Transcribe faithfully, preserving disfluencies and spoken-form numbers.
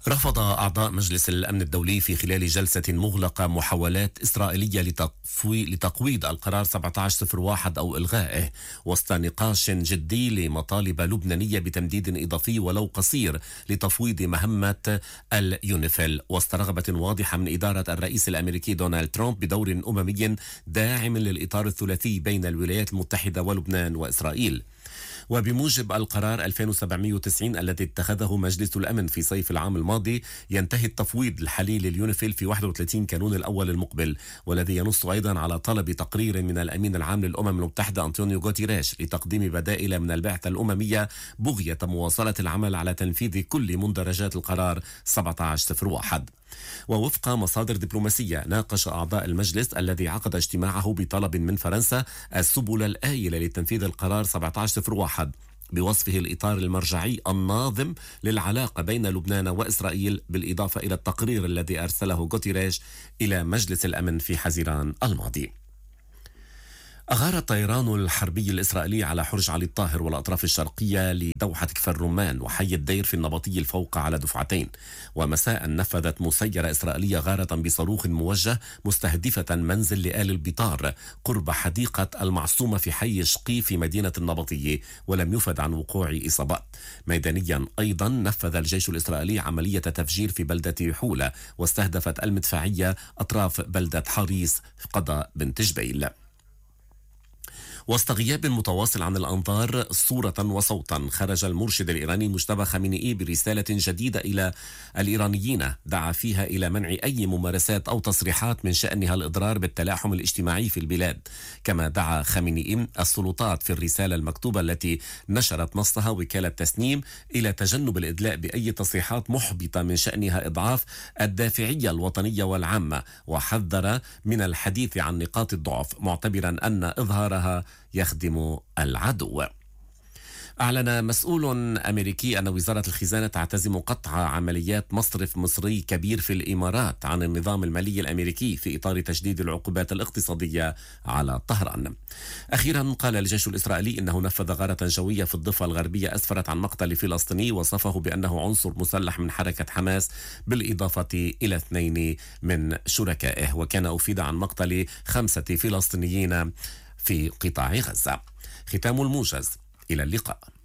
رفض أعضاء مجلس الأمن الدولي في خلال جلسة مغلقة محاولات إسرائيلية لتقوي لتقويض القرار سبعة عشر صفر واحد أو إلغائه، وسط نقاش جدي لمطالب لبنانية بتمديد إضافي ولو قصير لتفويض مهمة اليونيفيل، وسط رغبة واضحة من إدارة الرئيس الأمريكي دونالد ترامب بدور أممي داعم للإطار الثلاثي بين الولايات المتحدة ولبنان وإسرائيل. وبموجب القرار ألفين وسبعمئة وتسعين الذي اتخذه مجلس الأمن في صيف العام الماضي، ينتهي التفويض الحالي لليونيفيل في واحد وثلاثين كانون الأول المقبل، والذي ينص أيضا على طلب تقرير من الأمين العام للأمم المتحدة أنطونيو غوتيريش لتقديم بدائل من البعثة الأممية بغية مواصلة العمل على تنفيذ كل مندرجات القرار سبعة عشر صفر واحد. ووفق مصادر دبلوماسية، ناقش أعضاء المجلس الذي عقد اجتماعه بطلب من فرنسا السبل الآيلة لتنفيذ القرار سبعة عشر صفر واحد بوصفه الإطار المرجعي الناظم للعلاقة بين لبنان وإسرائيل، بالإضافة إلى التقرير الذي أرسله غوتيريش إلى مجلس الأمن في حزيران الماضي. أغار الطيران الحربي الإسرائيلي على حرج علي الطاهر والأطراف الشرقية لدوحة كفر الرمان وحي الدير في النبطي الفوق على دفعتين. ومساء نفذت مسيرة إسرائيلية غارة بصاروخ موجه مستهدفة منزل لآل البطار قرب حديقة المعصومة في حي شقي في مدينة النبطية، ولم يفد عن وقوع إصابات. ميدانيا أيضا نفذ الجيش الإسرائيلي عملية تفجير في بلدة حولة، واستهدفت المدفعية أطراف بلدة حريص قضاء بنت جبيل. وسط غياب متواصل عن الأنظار صورة وصوتا، خرج المرشد الإيراني مجتبى خامنئي برسالة جديدة إلى الإيرانيين دعا فيها إلى منع أي ممارسات أو تصريحات من شأنها الإضرار بالتلاحم الاجتماعي في البلاد. كما دعا خامنئي السلطات في الرسالة المكتوبة التي نشرت نصها وكالة تسنيم إلى تجنب الإدلاء بأي تصريحات محبطة من شأنها إضعاف الدافعية الوطنية والعامة، وحذر من الحديث عن نقاط الضعف، معتبرا أن إظهارها يخدم العدو. أعلن مسؤول أمريكي أن وزارة الخزانة تعتزم قطع عمليات مصرف مصري كبير في الإمارات عن النظام المالي الأمريكي في إطار تجديد العقوبات الاقتصادية على طهران. أخيرا قال الجيش الإسرائيلي إنه نفذ غارة جوية في الضفة الغربية أسفرت عن مقتل فلسطيني وصفه بأنه عنصر مسلح من حركة حماس، بالإضافة إلى اثنين من شركائه، وكان أفيد عن مقتل خمسة فلسطينيين في قطاع غزة. ختام الموجز، إلى اللقاء.